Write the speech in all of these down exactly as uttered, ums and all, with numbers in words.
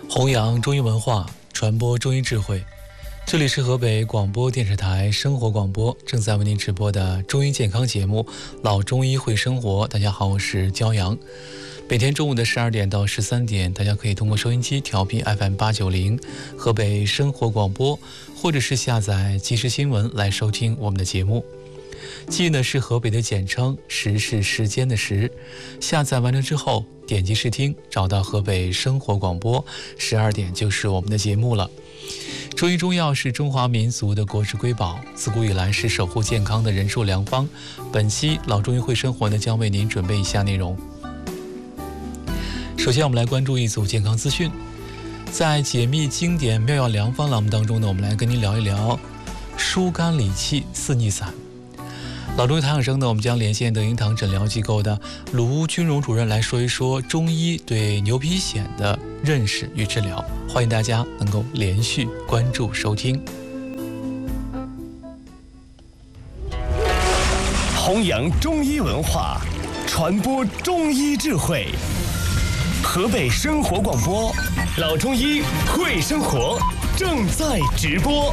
弘扬中医文化，传播中医智慧。这里是河北广播电视台生活广播，正在为您直播的中医健康节目《老中医会生活》。大家好，我是焦阳。每天中午的十二点到十三点，大家可以通过收音机调频 F M 八九零河北生活广播，或者是下载即时新闻来收听我们的节目。记呢是河北的简称，时是时间的时。下载完成之后，点击试听，找到河北生活广播，十二点就是我们的节目了。中医中药是中华民族的国之瑰宝，自古以来是守护健康的人寿良方。本期老中医会生活呢，将为您准备以下内容。首先，我们来关注一组健康资讯。在解密经典妙药良方栏目当中呢，我们来跟您聊一聊疏肝理气四逆散。老中医谈养生呢，我们将连线德盈堂诊疗机构的卢军荣主任来说一说中医对牛皮癣的认识与治疗。欢迎大家能够连续关注收听。 弘扬中医文化，传播中医智慧。河北生活广播，老中医会生活正在直播。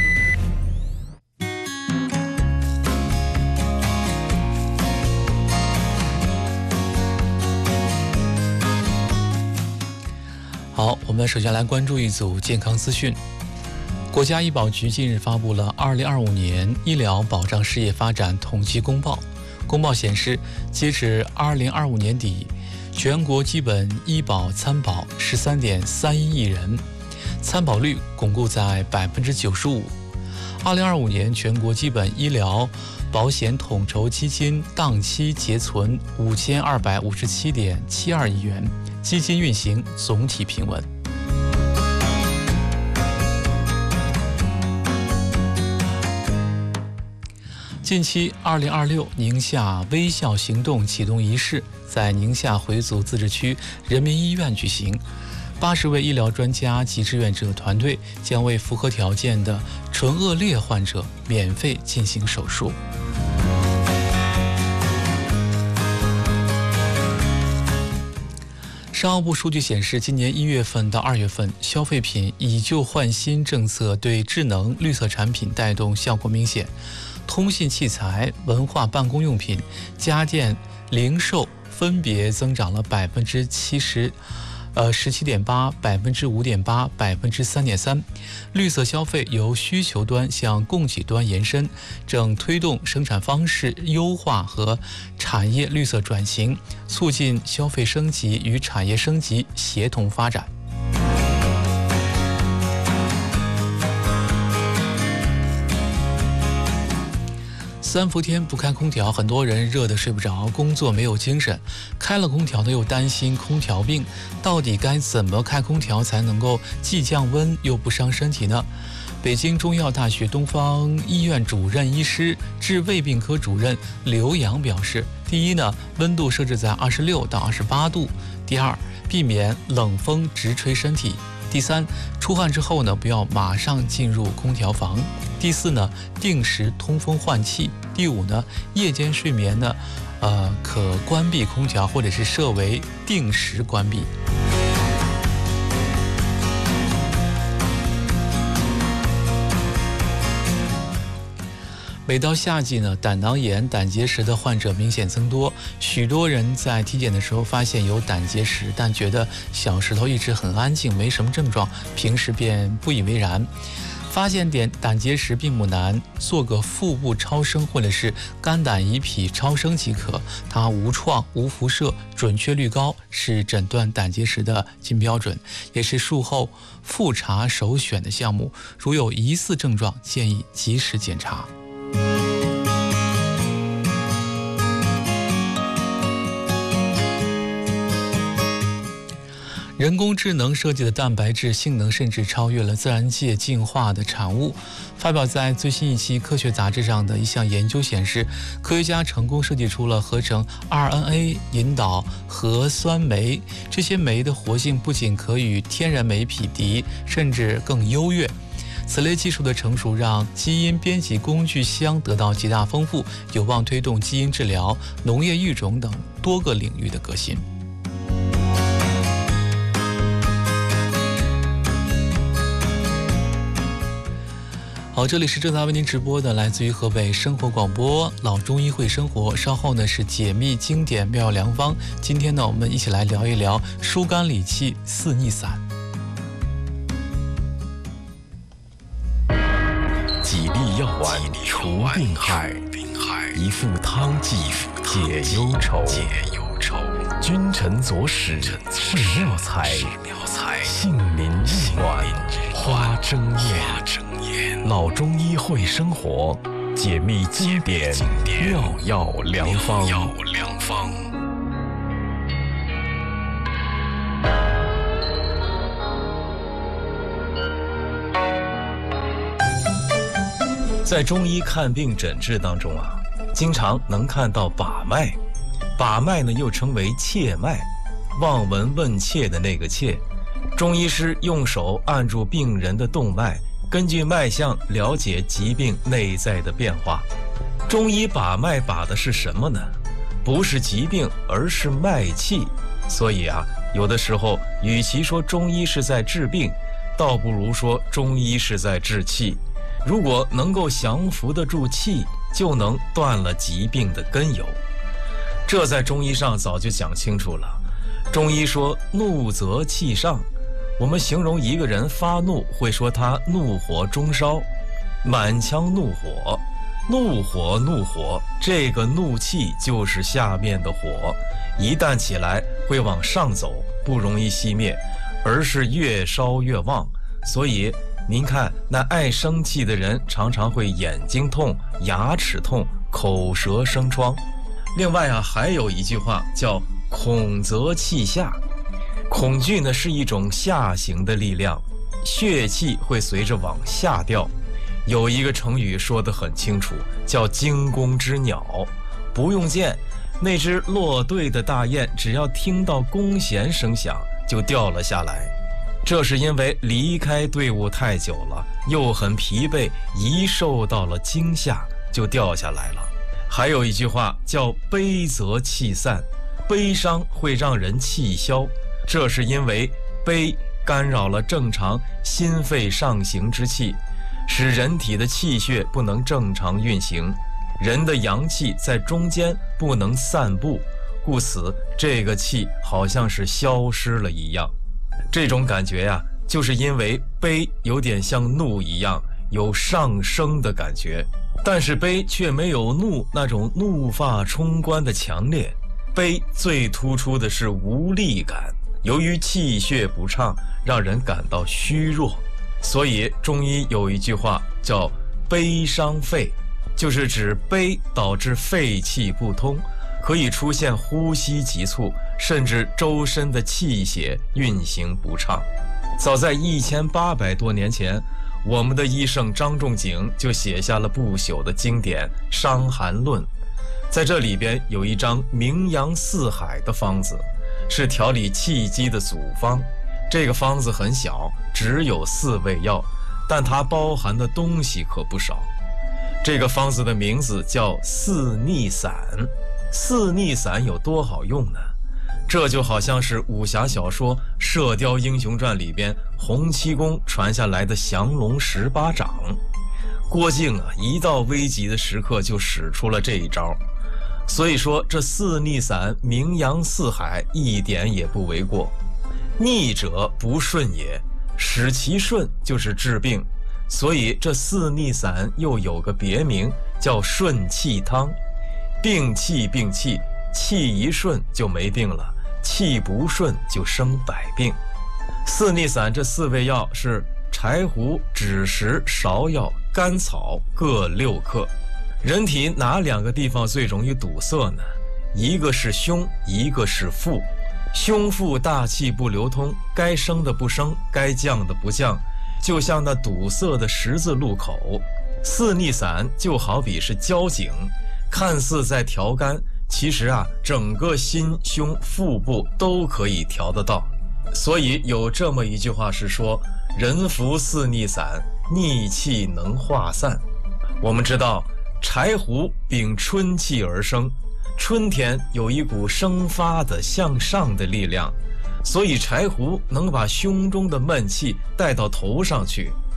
好，我们首先来关注一组健康资讯。国家医保局近日发布了二零二五年医疗保障事业发展统计公报。公报显示，截止二零二五年底，全国基本医保参保十三点三一亿人，参保率巩固在百分之九十五。二零二五年全国基本医疗保险统筹基金当期结存五千二百五十七点七二亿元，基金运行总体平稳。近期，二零二六宁夏微笑行动启动仪式在宁夏回族自治区人民医院举行。八十位医疗专家及志愿者团队将为符合条件的唇腭裂患者免费进行手术。商务部数据显示，今年一月份到二月份，消费品以旧换新政策对智能绿色产品带动效果明显。通信器材、文化办公用品、家电零售分别增长了百分之七十。呃，十七点八、百分之五点八、百分之三点三，绿色消费由需求端向供给端延伸，正推动生产方式优化和产业绿色转型，促进消费升级与产业升级协同发展。三伏天不开空调，很多人热得睡不着，工作没有精神；开了空调呢，又担心空调病。到底该怎么开空调才能够既降温又不伤身体呢？北京中医药大学东方医院主任医师、治胃病科主任刘洋表示：第一呢，温度设置在二十六到二十八度；第二，避免冷风直吹身体。第三，出汗之后呢，不要马上进入空调房。第四呢，定时通风换气。第五呢，夜间睡眠呢，呃，可关闭空调或者是设为定时关闭。每到夏季呢，胆囊炎、胆结石的患者明显增多。许多人在体检的时候发现有胆结石，但觉得小石头一直很安静，没什么症状，平时便不以为然。发现点胆结石并不难，做个腹部超声或者是肝胆胰脾超声即可。它无创、无辐射，准确率高，是诊断胆结石的金标准，也是术后复查首选的项目。如有疑似症状，建议及时检查。人工智能设计的蛋白质性能甚至超越了自然界进化的产物。发表在最新一期科学杂志上的一项研究显示，科学家成功设计出了合成 R N A 引导核酸酶，这些酶的活性不仅可与天然酶匹敌，甚至更优越。此类技术的成熟，让基因编辑工具箱得到极大丰富，有望推动基因治疗、农业育种等多个领域的革新。 好，这里是正在为您直播的来自于河北生活广播老中医会生活，稍后呢是解密经典妙药良方。今天呢我们一起来聊一聊疏肝理气四逆散。 几粒药丸除病害，一副汤剂解忧愁。君臣佐使是妙才，杏林玉暖花争艳。老中医会生活，解密经典妙药良方。 在中医看病诊治当中啊，经常能看到把脉。把脉呢又称为切脉，望闻问切的那个切。中医师用手按住病人的动脉，根据脉象了解疾病内在的变化。中医把脉把的是什么呢？不是疾病，而是脉气。所以啊，有的时候与其说中医是在治病，倒不如说中医是在治气。如果能够降服得住气，就能断了疾病的根由。这在中医上早就讲清楚了。中医说怒则气上，我们形容一个人发怒会说他怒火中烧，满腔怒火，怒火怒火，这个怒气就是下面的火，一旦起来会往上走，不容易熄灭，而是越烧越旺。所以您看那爱生气的人常常会眼睛痛、牙齿痛、口舌生疮。另外啊，还有一句话叫恐则气下。恐惧呢是一种下行的力量，血气会随着往下掉。有一个成语说得很清楚，叫惊弓之鸟。不用箭，那只落队的大雁只要听到弓弦声响就掉了下来。这是因为离开队伍太久了，又很疲惫，一受到了惊吓就掉下来了。还有一句话叫悲则气散，悲伤会让人气消，这是因为悲干扰了正常心肺上行之气，使人体的气血不能正常运行，人的阳气在中间不能散布，故此这个气好像是消失了一样。这种感觉呀、啊，就是因为悲有点像怒一样，有上升的感觉，但是悲却没有怒那种怒发冲冠的强烈。悲最突出的是无力感，由于气血不畅，让人感到虚弱。所以中医有一句话叫悲伤肺，就是指悲导致肺气不通，可以出现呼吸急促，甚至周身的气血运行不畅。早在一千八百多年前，我们的医圣张仲景就写下了不朽的经典《伤寒论》。在这里边有一张名扬四海的方子，是调理气机的祖方。这个方子很小，只有四味药，但它包含的东西可不少。这个方子的名字叫四逆散。四逆散有多好用呢？这就好像是武侠小说《射雕英雄传》里边洪七公传下来的降龙十八掌。郭靖啊，一到危急的时刻就使出了这一招。所以说这四逆散名扬四海，一点也不为过。逆者不顺也，使其顺就是治病，所以这四逆散又有个别名叫顺气汤。病气病气，气一顺就没病了，气不顺就生百病。四逆散这四味药是柴胡、枳实、芍药、甘草各六克。人体哪两个地方最容易堵塞呢？一个是胸，一个是腹。胸腹大气不流通，该升的不升，该降的不降，就像那堵塞的十字路口。四逆散就好比是交警，看似在调肝，其实啊，整个心胸腹部都可以调得到。所以有这么一句话是说，人服四逆散，逆气能化散。我们知道柴胡秉春气而生，春天有一股生发的向上的力量，所以柴胡能把胸中的闷气带到头上去，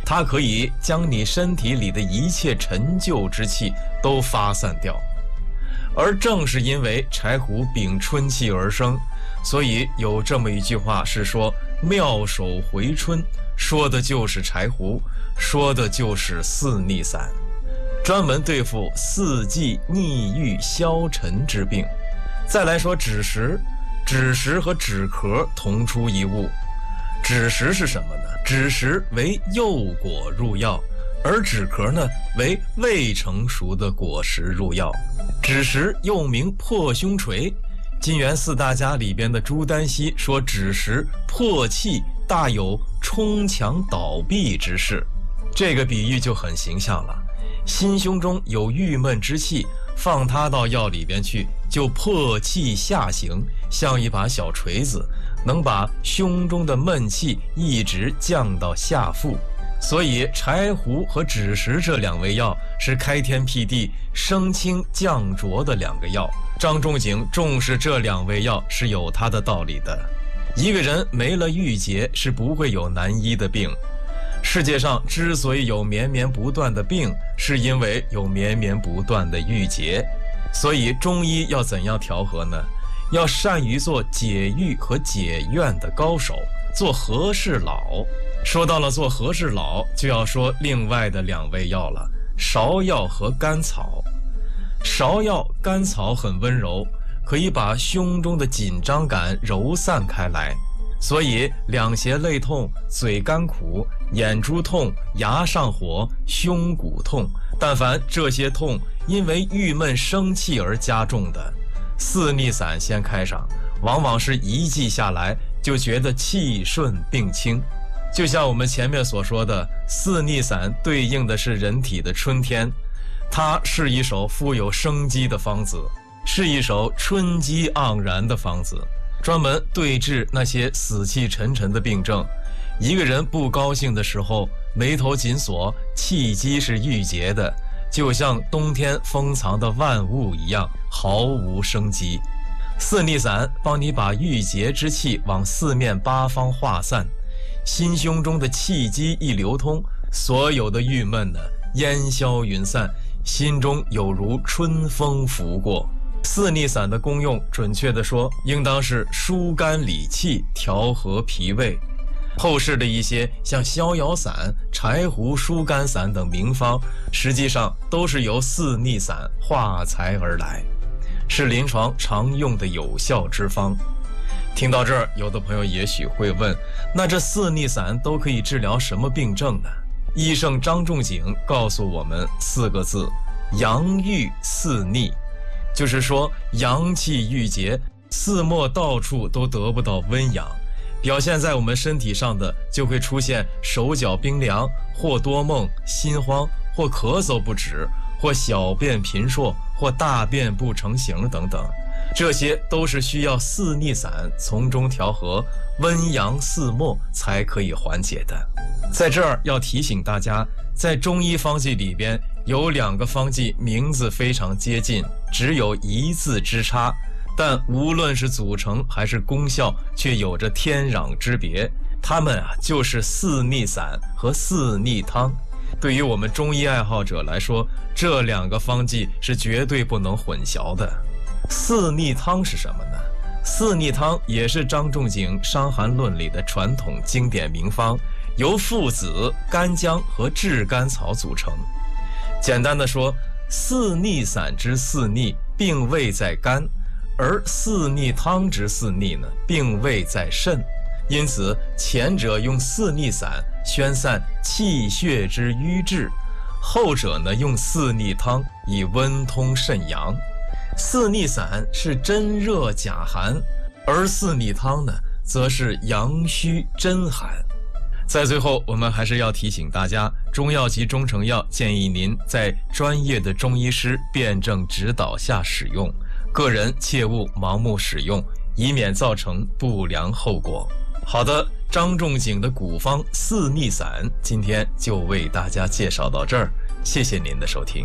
它可以将你身体里的一切陈旧之气都发散掉。而正是因为柴胡秉春气而生，所以有这么一句话是说妙手回春，说的就是柴胡，说的就是四逆散，专门对付四季逆郁消沉之病。再来说枳实，枳实和枳壳同出一物。枳实是什么呢？枳实为幼果入药，而枳壳呢为未成熟的果实入药。枳实又名破胸锤，金元四大家里边的朱丹溪说枳实破气，大有冲墙倒壁之势。这个比喻就很形象了，心胸中有郁闷之气，放它到药里边去，就破气下行，像一把小锤子，能把胸中的闷气一直降到下腹。所以柴胡和枳实这两味药是开天辟地、升清降浊的两个药。张仲景重视这两味药是有他的道理的。一个人没了郁结，是不会有难医的病。世界上之所以有绵绵不断的病，是因为有绵绵不断的郁结。所以中医要怎样调和呢？要善于做解郁和解怨的高手，做和事佬。说到了做和事佬，就要说另外的两味药了，芍药和甘草。芍药、甘草很温柔，可以把胸中的紧张感揉散开来，所以两胁肋痛、嘴干苦、眼珠痛、牙上火、胸骨痛，但凡这些痛因为郁闷生气而加重的，四逆散先开上，往往是一剂下来就觉得气顺病轻。就像我们前面所说的，四逆散对应的是人体的春天，它是一首富有生机的方子，是一首春机盎然的方子，专门对治那些死气沉沉的病症。一个人不高兴的时候，眉头紧锁，气机是郁结的，就像冬天封藏的万物一样，毫无生机。四逆散帮你把郁结之气往四面八方化散，心胸中的气机一流通，所有的郁闷呢烟消云散，心中有如春风拂过。四逆散的功用，准确地说，应当是疏肝理气，调和脾胃。后世的一些像逍遥散、柴胡疏肝散等名方，实际上都是由四逆散化裁而来，是临床常用的有效之方。听到这儿，有的朋友也许会问，那这四逆散都可以治疗什么病症呢？医圣张仲景告诉我们四个字：阳郁四逆。就是说阳气郁结，四末到处都得不到温养，表现在我们身体上的就会出现手脚冰凉，或多梦、心慌，或咳嗽不止，或小便频数，或大便不成形等等。这些都是需要四逆散从中调和，温阳四末才可以缓解的。在这儿要提醒大家，在中医方剂里边有两个方剂名字非常接近，只有一字之差，但无论是组成还是功效却有着天壤之别。它们啊就是四逆散和四逆汤。对于我们中医爱好者来说，这两个方剂是绝对不能混淆的。四逆汤是什么呢？四逆汤也是张仲景《伤寒论》里的传统经典名方，由附子、干姜和炙甘草组成。简单的说，四逆散之四逆并未在肝，而四逆汤之四逆呢，并未在肾。因此前者用四逆散宣散气血之瘀滞，后者呢用四逆汤以温通肾阳。四逆散是真热假寒，而四逆汤呢则是阳虚真寒。在最后，我们还是要提醒大家，中药及中成药建议您在专业的中医师辩证指导下使用，个人切勿盲目使用，以免造成不良后果。好的，张仲景的古方四逆散今天就为大家介绍到这儿，谢谢您的收听。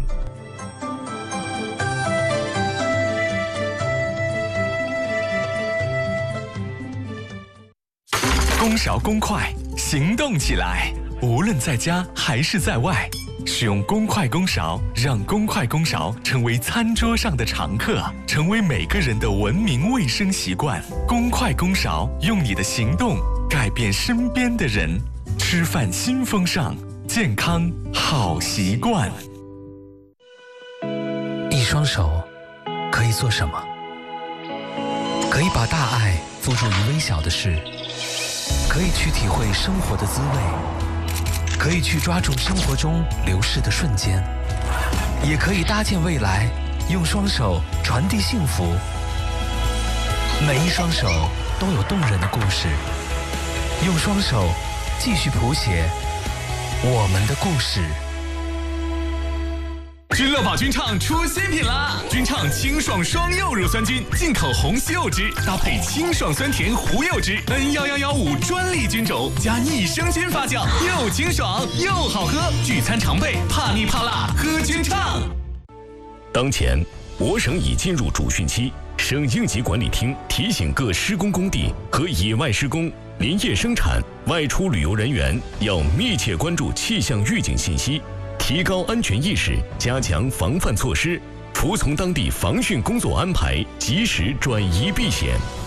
公勺公筷，行动起来！ 无论在家还是在外，使用公筷公勺，让公筷公勺成为餐桌上的常客，成为每个人的文明卫生习惯。公筷公勺，用你的行动改变身边的人。吃饭新风尚，健康好习惯。 一双手可以做什么？可以把大爱付诸于微小的事，可以去体会生活的滋味，可以去抓住生活中流逝的瞬间，也可以搭建未来，用双手传递幸福。每一双手都有动人的故事，用双手继续谱写我们的故事。 君乐宝菌畅出新品啦！菌畅清爽双柚乳酸菌，进口红西柚汁，搭配清爽酸甜胡柚汁 N 一一一五专利菌种，加益生菌发酵，又清爽又好喝。聚餐常备，怕腻怕辣，喝菌畅。 当前，我省已进入主汛期，省应急管理厅提醒各施工工地和野外施工、林业生产、外出旅游人员要密切关注气象预警信息。提高安全意识，加强防范措施，服从当地防汛工作安排，及时转移避险。